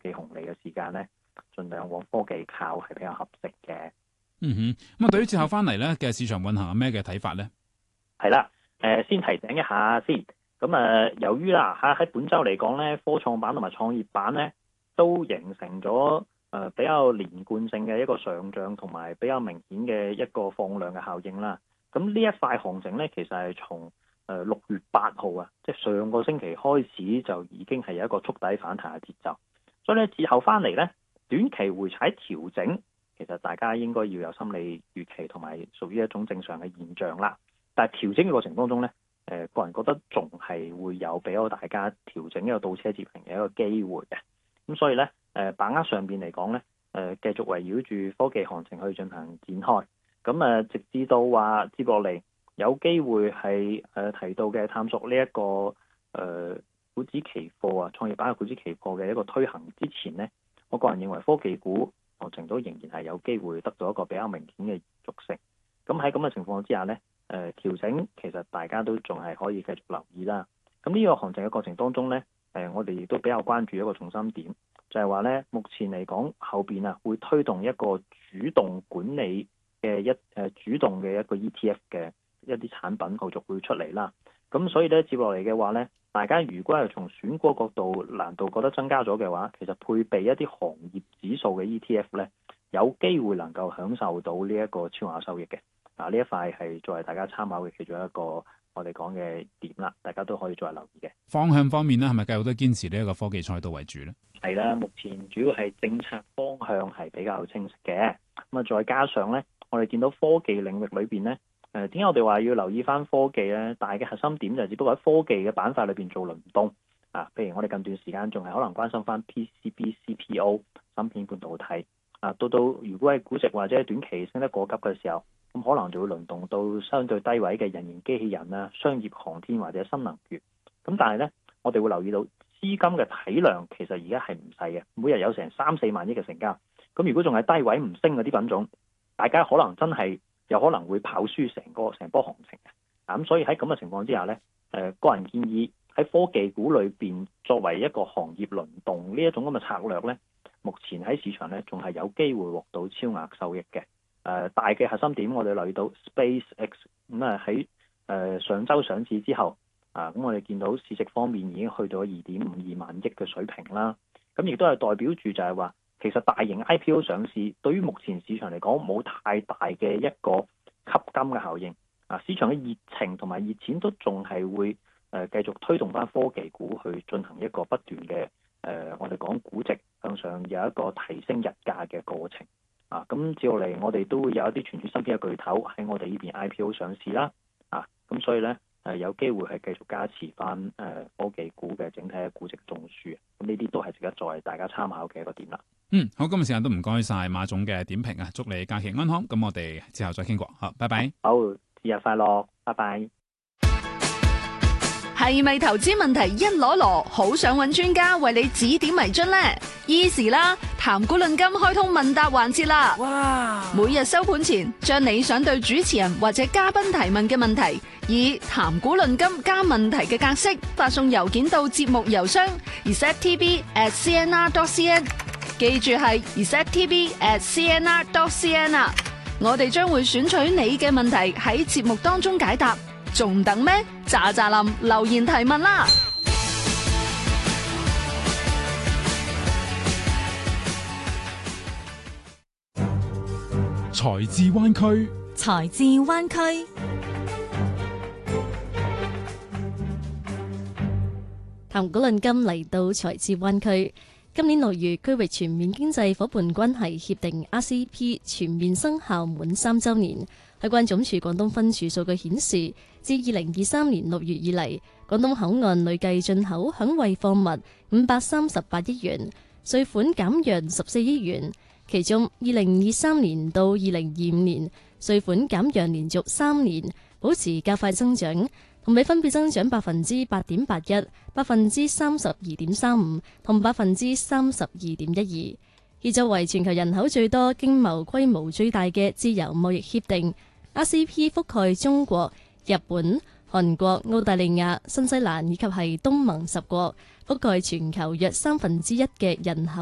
技紅利嘅時間咧，盡量往科技靠係比較合適嘅。 咁對於之後翻嚟咧嘅市場運行有咩嘅睇法咧？係啦，先提醒一下先。咁由於喺本週嚟講咧，科創板同埋創業板咧都形成咗比較連貫性嘅一個上漲，同埋比較明顯嘅一個放量嘅效應啦。咁呢一塊行情咧，其實係從6月8號啊，即係上個星期開始就已經係有一個觸底反彈嘅節奏。所以咧，之後翻嚟咧，短期回踩調整，其實大家應該要有心理預期，同埋屬於一種正常嘅現象啦。但係調整嘅過程當中咧，個人覺得仲係會有俾到大家調整一個倒車接平嘅一個機會嘅。咁所以咧，把握上邊嚟講咧，繼續圍繞住科技行情去進行展開。咁直至到話接落嚟有機會係提到嘅探索呢一個股指期貨啊，創業板嘅股指期貨嘅一個推行之前咧，我個人認為科技股行情都仍然係有機會得到一個比較明顯嘅續性。咁喺咁嘅情況之下咧，調整其實大家都仲係可以繼續留意啦。咁呢個行情嘅過程當中咧，我哋亦都比較關注一個重心點，就係話咧，目前嚟講後邊會推動一個主動管理嘅主動嘅一個 ETF 嘅一啲產品後續會出嚟啦。咁所以咧，接落嚟嘅話咧，大家如果係從選股角度難度覺得增加咗嘅話，其實配備一啲行業指數嘅 ETF 咧，有機會能夠享受到呢一個超額收益嘅。呢一塊係作為大家參考嘅其中一個我哋講嘅點啦，大家都可以再留意嘅。 方向方面咧，係咪繼續都堅持呢一個科技賽道為主咧？ 係啦，目前主要係政策方向係比較清晰嘅。再加上咧，我哋見到科技領域裏邊咧，點解我哋話要留意翻科技咧？大嘅核心點就只不過喺科技嘅板塊裏邊做輪動啊。譬如我哋近段時間仲係可能關心翻 PCB、CPU、芯片半導體啊，到如果係估值或者係短期升得過急嘅時候，咁可能就會輪動到相對低位嘅人形機器人啊、商業航天或者新能源。咁但係咧，我哋會留意到資金嘅體量其實而家係唔細嘅，每日有成3-4萬億嘅成交。咁如果仲係低位唔升嗰啲品種，大家可能真係有可能會跑輸成波行情嘅。咁所以喺咁嘅情況之下咧，個人建議喺科技股裏邊作為一個行業輪動呢一種咁嘅策略咧，目前喺市場咧仲係有機會獲到超額收益嘅。大嘅核心點，我哋留意到 SpaceX 喺上週上市之後，咁我哋見到市值方面已經去到2.52萬億嘅水平啦。咁亦都係代表住就係話，其實大型 IPO 上市對於目前市場嚟講冇太大嘅一個吸金嘅效應。市場嘅熱情同埋熱錢都仲係會繼續推動翻科技股去進行一個不斷嘅我哋講估值向上有一個提升日價嘅過程。咁接落嚟，我哋都會有一啲傳統芯片嘅巨頭喺我哋呢邊 IPO 上市啦。咁所以咧，有機會係繼續加持翻科技股嘅整體嘅估值總數。咁呢啲都係值得作為大家參考嘅一個點啦。 好，今日時間都唔該晒馬總嘅點評啊，祝你假期安康。咁我哋之後再傾過。好，拜拜。 好，節日快樂，拜拜。 係咪投資問題一籮籮，好想揾專家為你指點迷津呢？ Easy 啦，談股論金開通問答環節啦！哇！每日收盤前，將你想對主持人或者嘉賓提問嘅問題，以談股論金加問題嘅格式發送郵件到節目郵箱 receptv@cnr.cn， 記住係 receptv@cnr.cn 啊！我哋將會選取你嘅問題喺節目當中解答。仲等咩？喳喳林留言提問啦！ 財智灣區， 財智灣區，談股論金嚟到財智灣區。今年6月，區域全面經濟夥伴關係協定 RCEP 全面生效滿3週年。海關總署廣東分署數據顯示，自2023年6月以嚟，廣東口岸累計進口響惠貨物538億元，稅款減讓14億元。其中2023年到2025年，稅款減讓連續3年，保持較快增長，同比分別增長8.81%、32.35%同32.12%。而作為全球人口最多、經貿規模最大嘅自由貿易協定，RCEP 覆蓋中國、日本、韓國、澳大利亞、新西蘭以及係東盟10國，覆蓋全球約1/3嘅人口。